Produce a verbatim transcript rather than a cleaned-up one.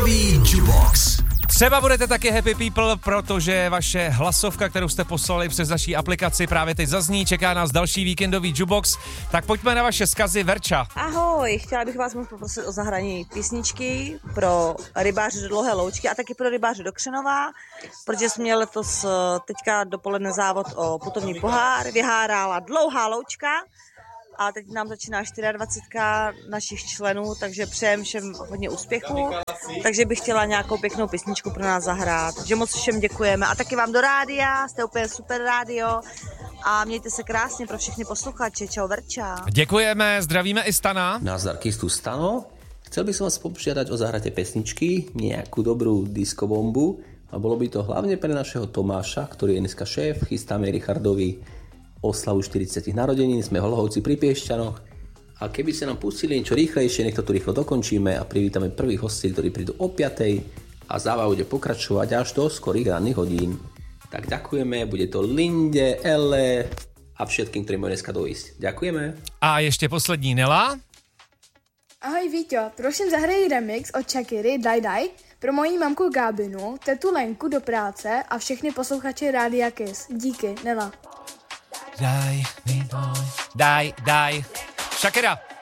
Víkendový Jukebox. Třeba budete taky happy people, protože vaše hlasovka, kterou jste poslali přes naší aplikaci, právě teď zazní, čeká nás další víkendový Jukebox. Tak pojďme na vaše vzkazy. Verča. Ahoj, chtěla bych vás moc poprosit o zahraní písničky pro rybáře do Dlouhé Loučky a taky pro rybáře do Křenova, protože jsme měli letos teďka dopoledne závod o putovní pohár, vyhárála Dlouhá Loučka. A teď nám začíná dvacet čtyři našich členů, takže přejem všem hodně úspěchů. Takže bych chtěla nějakou pěknou písničku pro nás zahrát. Takže moc všem děkujeme. A taky vám do rádia, jste úplně super rádio. A mějte se krásně pro všechny posluchače. Čau Verča. Děkujeme, zdravíme i Stana. Nazdar, tu Stano. Chcel by som vás požiadať o zahratie pesničky, nejakú dobrú diskobombu. A bolo by to hlavne pre našeho Tomáša, ktorý je dneska šéf. Chystáme Richardovi oslavu štyridsiatich narodenín, sme Holohovci pri Piešťanoch a keby ste nám pustili niečo rýchlejšie, nech to tu rýchlo dokončíme a privítame prvých hostí, ktorí prídu o piatej a zábava bude pokračovať až do skorých ranných hodín. Tak ďakujeme, bude to Linde, Elle a všetkým, ktorí majú dneska dojsť. Ďakujeme. A ještě poslední Nela. Ahoj Víťo, prosím zahraj remix od Shakiry Daj Daj pro moji mamku Gábinu, tetu Lenku do práce a všechny posluchače Rádia Kiss. Díky, Nela. Daj, daj, daj. Shakira.